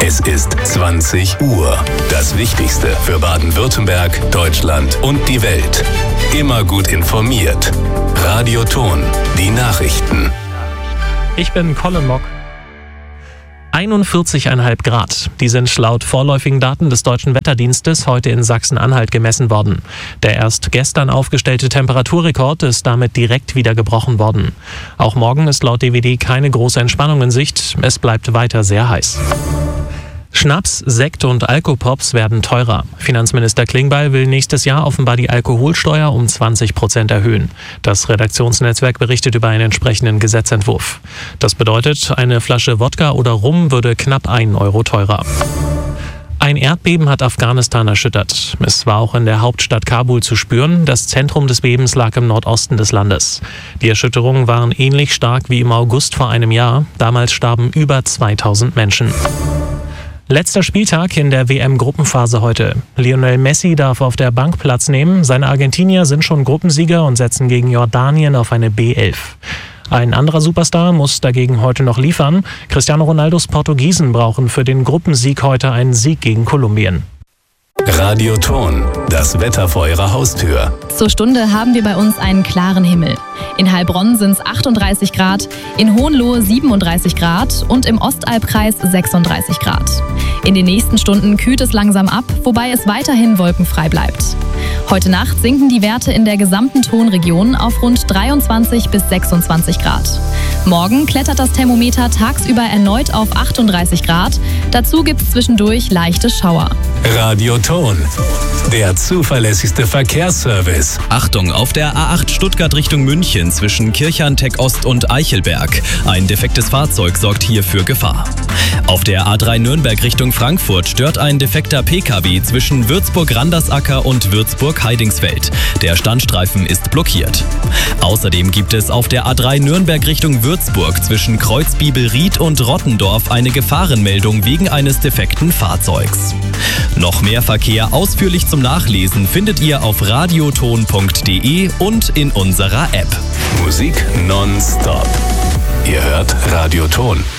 Es ist 20 Uhr. Das Wichtigste für Baden-Württemberg, Deutschland und die Welt. Immer gut informiert. Radio Ton, die Nachrichten. Ich bin Colin Mock. 41,5 Grad. Die sind laut vorläufigen Daten des Deutschen Wetterdienstes heute in Sachsen-Anhalt gemessen worden. Der erst gestern aufgestellte Temperaturrekord ist damit direkt wieder gebrochen worden. Auch morgen ist laut DWD keine große Entspannung in Sicht. Es bleibt weiter sehr heiß. Schnaps, Sekt und Alkopops werden teurer. Finanzminister Klingbeil will nächstes Jahr offenbar die Alkoholsteuer um 20% erhöhen. Das Redaktionsnetzwerk berichtet über einen entsprechenden Gesetzentwurf. Das bedeutet, eine Flasche Wodka oder Rum würde knapp 1 Euro teurer. Ein Erdbeben hat Afghanistan erschüttert. Es war auch in der Hauptstadt Kabul zu spüren. Das Zentrum des Bebens lag im Nordosten des Landes. Die Erschütterungen waren ähnlich stark wie im August vor einem Jahr. Damals starben über 2000 Menschen. Letzter Spieltag in der WM-Gruppenphase heute. Lionel Messi darf auf der Bank Platz nehmen. Seine Argentinier sind schon Gruppensieger und setzen gegen Jordanien auf eine B11. Ein anderer Superstar muss dagegen heute noch liefern. Cristiano Ronaldos Portugiesen brauchen für den Gruppensieg heute einen Sieg gegen Kolumbien. Radio Ton, das Wetter vor Ihrer Haustür. Zur Stunde haben wir bei uns einen klaren Himmel. In Heilbronn sind es 38 Grad, in Hohenlohe 37 Grad und im Ostalbkreis 36 Grad. In den nächsten Stunden kühlt es langsam ab, wobei es weiterhin wolkenfrei bleibt. Heute Nacht sinken die Werte in der gesamten Tonregion auf rund 23 bis 26 Grad. Morgen klettert das Thermometer tagsüber erneut auf 38 Grad. Dazu gibt es zwischendurch leichte Schauer. Radio Ton, der zuverlässigste Verkehrsservice. Achtung, auf der A8 Stuttgart Richtung München zwischen Kirchhahn-Tech Ost und Eichelberg. Ein defektes Fahrzeug sorgt hier für Gefahr. Auf der A3 Nürnberg Richtung Frankfurt stört ein defekter PKW zwischen Würzburg-Randersacker und Würzburg-Heidingsfeld. Der Standstreifen ist blockiert. Außerdem gibt es auf der A3 Nürnberg Richtung Würzburg zwischen Kreuzbibelried und Rottendorf eine Gefahrenmeldung wegen eines defekten Fahrzeugs. Noch mehr Verkehr ausführlich zum Nachlesen findet ihr auf radioton.de und in unserer App. Musik nonstop. Ihr hört Radio Ton.